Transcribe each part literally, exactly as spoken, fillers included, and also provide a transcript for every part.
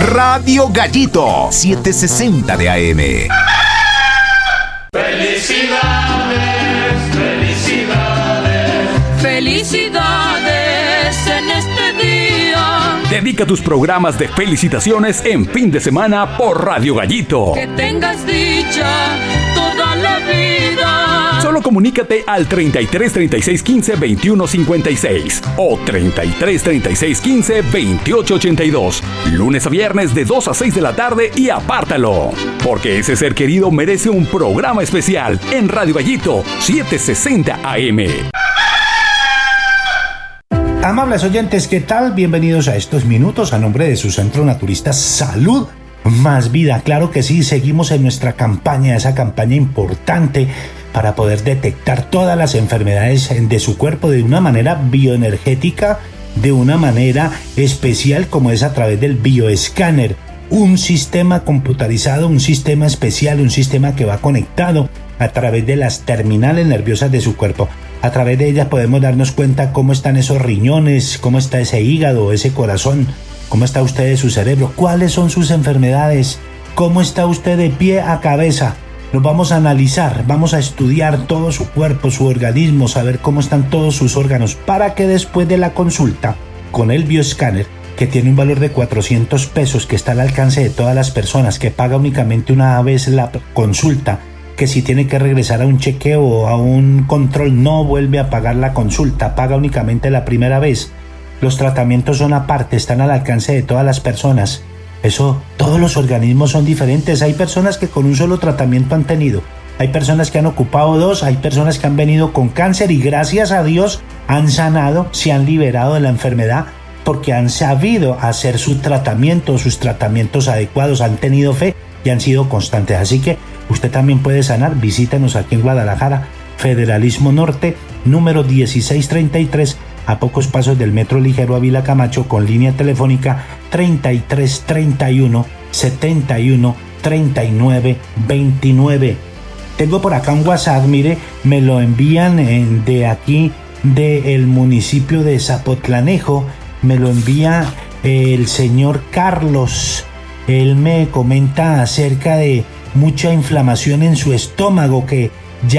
Radio Gallito, setecientos sesenta de A M. Felicidades, felicidades, felicidades en este día. Dedica tus programas de felicitaciones en fin de semana por Radio Gallito. Que tengas dicha toda la vida. Solo comunícate al treinta y tres, treinta y seis, quince, veintiuno, cincuenta y seis o treinta y tres, treinta y seis, quince, veintiocho, ochenta y dos. Lunes a viernes de dos a seis de la tarde y apártalo. Porque ese ser querido merece un programa especial en Radio Gallito, setecientos sesenta A M. Amables oyentes, ¿qué tal? Bienvenidos a estos minutos a nombre de su centro naturista Salud Más Vida. Claro que sí, seguimos en nuestra campaña, esa campaña importante para poder detectar todas las enfermedades de su cuerpo de una manera bioenergética, de una manera especial, como es a través del bioescáner, un sistema computarizado, un sistema especial, un sistema que va conectado a través de las terminales nerviosas de su cuerpo. A través de ellas podemos darnos cuenta cómo están esos riñones, cómo está ese hígado, ese corazón, cómo está usted de su cerebro, cuáles son sus enfermedades, cómo está usted de pie a cabeza. Nos vamos a analizar, vamos a estudiar todo su cuerpo, su organismo, saber cómo están todos sus órganos, para que después de la consulta con el bioescáner, que tiene un valor de cuatrocientos pesos, que está al alcance de todas las personas, que paga únicamente una vez la consulta, que si tiene que regresar a un chequeo o a un control no vuelve a pagar la consulta, paga únicamente la primera vez. Los tratamientos son aparte, están al alcance de todas las personas. Eso, todos los organismos son diferentes. Hay personas que con un solo tratamiento han tenido, hay personas que han ocupado dos, hay personas que han venido con cáncer y gracias a Dios han sanado, se han liberado de la enfermedad porque han sabido hacer su tratamiento, sus tratamientos adecuados, han tenido fe y han sido constantes. Así que usted también puede sanar. Visítenos aquí en Guadalajara, Federalismo Norte, número dieciséis treinta y tres, a pocos pasos del Metro Ligero Ávila Camacho, con línea telefónica treinta y tres, treinta y uno, setenta y uno, treinta y nueve, veintinueve. Tengo por acá un WhatsApp, mire, me lo envían en, de aquí, del municipio de Zapotlanejo, me lo envía el señor Carlos. Él me comenta acerca de mucha inflamación en su estómago, que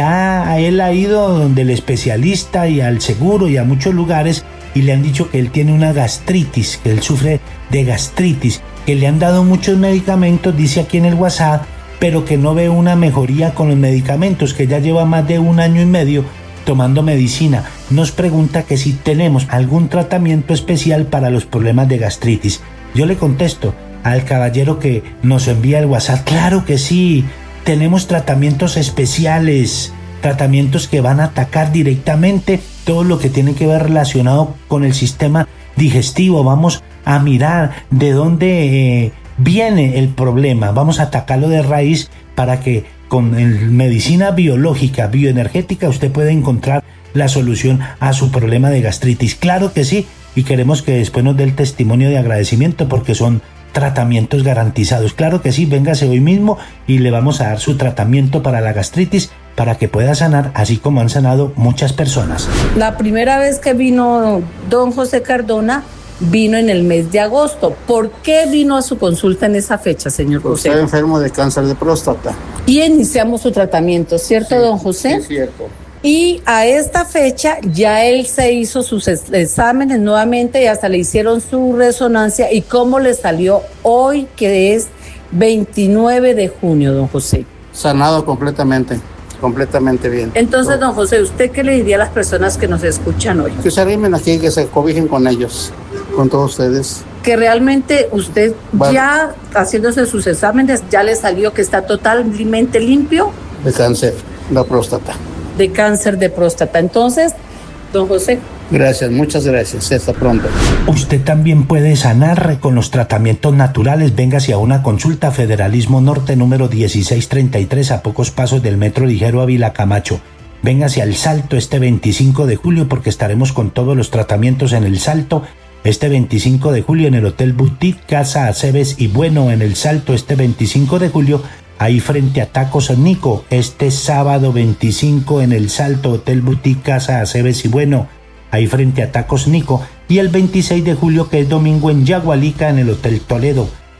ya él ha ido donde el especialista y al seguro y a muchos lugares y le han dicho que él tiene una gastritis, que él sufre de gastritis, que le han dado muchos medicamentos, dice aquí en el WhatsApp, pero que no ve una mejoría con los medicamentos, que ya lleva más de un año y medio tomando medicina. Nos pregunta que si tenemos algún tratamiento especial para los problemas de gastritis. Yo le contesto al caballero que nos envía el WhatsApp, claro que sí, tenemos tratamientos especiales, tratamientos que van a atacar directamente todo lo que tiene que ver relacionado con el sistema digestivo. Vamos a mirar de dónde eh, viene el problema, vamos a atacarlo de raíz para que con el, medicina biológica, bioenergética, usted pueda encontrar la solución a su problema de gastritis. Claro que sí, y queremos que después nos dé el testimonio de agradecimiento porque son tratamientos garantizados. Claro que sí, véngase hoy mismo y le vamos a dar su tratamiento para la gastritis para que pueda sanar, así como han sanado muchas personas. La primera vez que vino don José Cardona vino en el mes de agosto. ¿Por qué vino a su consulta en esa fecha, señor José? Estoy enfermo de cáncer de próstata. Y iniciamos su tratamiento, ¿cierto, sí, don José? Sí, cierto. Y a esta fecha ya él se hizo sus exámenes nuevamente y hasta le hicieron su resonancia. ¿Y cómo le salió hoy, que es veintinueve de junio, don José? Sanado completamente, completamente bien. Entonces, don José, ¿usted qué le diría a las personas que nos escuchan hoy? Que se arrimen aquí, que se cobijen con ellos, con todos ustedes. Que realmente usted, bueno, ya haciéndose sus exámenes, ya le salió que está totalmente limpio de cáncer, la próstata. De cáncer de próstata. Entonces, don José. Gracias, muchas gracias. Hasta pronto. Usted también puede sanar con los tratamientos naturales. Véngase a una consulta, Federalismo Norte, número dieciséis treinta y tres, a pocos pasos del Metro Ligero Ávila Camacho. Véngase al Salto este veinticinco de julio porque estaremos con todos los tratamientos en el Salto. Este veinticinco de julio en el Hotel Boutique Casa Aceves y Bueno en el Salto este veinticinco de julio. Ahí frente a Tacos Nico, este sábado veinticinco en el Salto, Hotel Boutique Casa Aceves y Bueno, ahí frente a Tacos Nico, y el veintiséis de julio, que es domingo, en Yagualica, en el Hotel Toledo.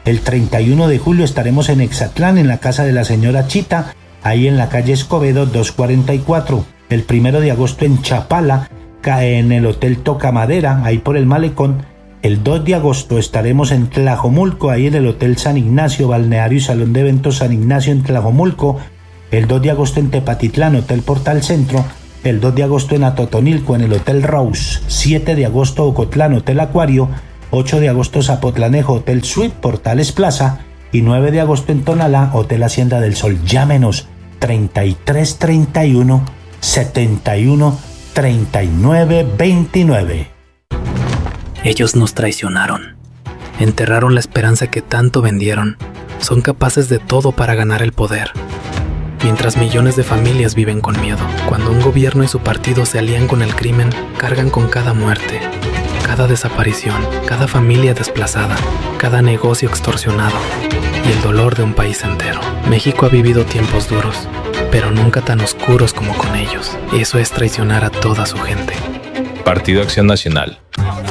El treinta y uno de julio estaremos en Exatlán, en la casa de la señora Chita, ahí en la calle Escobedo doscientos cuarenta y cuatro. El primero de agosto en Chapala, en el Hotel Toca Madera, ahí por el Malecón. El dos de agosto estaremos en Tlajomulco, ahí en el Hotel San Ignacio, Balneario y Salón de Eventos San Ignacio en Tlajomulco. El dos de agosto en Tepatitlán, Hotel Portal Centro. El dos de agosto en Atotonilco, en el Hotel Rose. siete de agosto Ocotlán, Hotel Acuario. ocho de agosto Zapotlanejo, Hotel Suite, Portales Plaza. Y nueve de agosto en Tonalá, Hotel Hacienda del Sol. Llámenos treinta y tres treinta y uno setenta y uno treinta y nueve veintinueve. Ellos nos traicionaron. Enterraron la esperanza que tanto vendieron. Son capaces de todo para ganar el poder. Mientras millones de familias viven con miedo. Cuando un gobierno y su partido se alían con el crimen, cargan con cada muerte, cada desaparición, cada familia desplazada, cada negocio extorsionado y el dolor de un país entero. México ha vivido tiempos duros, pero nunca tan oscuros como con ellos. Eso es traicionar a toda su gente. Partido Acción Nacional.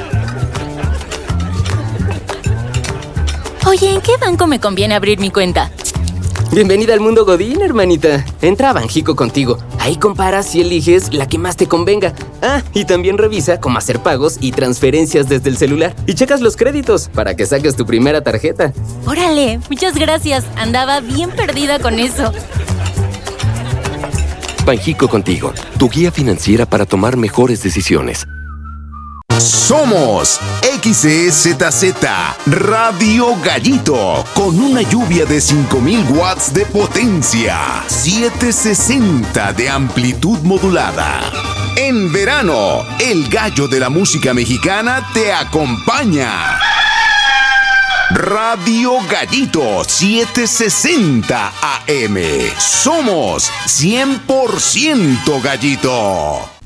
Oye, ¿en qué banco me conviene abrir mi cuenta? Bienvenida al mundo Godín, hermanita. Entra a Banjico Contigo. Ahí comparas y eliges la que más te convenga. Ah, y también revisa cómo hacer pagos y transferencias desde el celular. Y checas los créditos para que saques tu primera tarjeta. Órale, muchas gracias. Andaba bien perdida con eso. Banjico Contigo, tu guía financiera para tomar mejores decisiones. Somos X E Z Z Radio Gallito, con una lluvia de cinco mil watts de potencia, setecientos sesenta de amplitud modulada. En verano, el gallo de la música mexicana te acompaña. Radio Gallito setecientos sesenta A M. Somos cien por ciento gallito.